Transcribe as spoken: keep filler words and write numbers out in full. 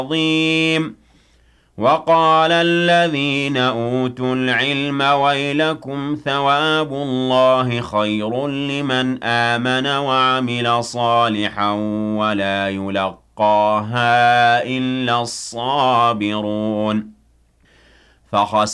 عظيم وقال الذين أوتوا العلم ويلكم ثواب الله خير لمن آمن وعمل صالحا ولا يلقاها إلا الصابرون فخسر